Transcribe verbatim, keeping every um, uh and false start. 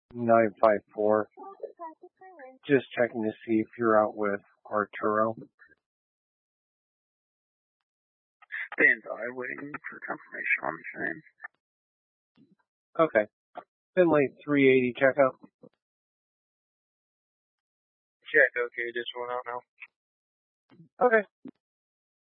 nine five four. Just checking to see if you're out with Arturo. Stand by, waiting for confirmation on the same. Okay. Finley three eighty checkup. Check, okay, just went out now. Okay.